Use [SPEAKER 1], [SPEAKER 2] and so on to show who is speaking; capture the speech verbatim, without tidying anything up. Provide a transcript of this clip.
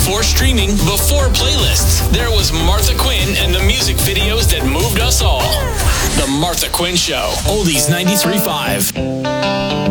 [SPEAKER 1] Before streaming, before playlists, there was Martha Quinn and the music videos that moved us all. The Martha Quinn Show, Oldies ninety-three point five.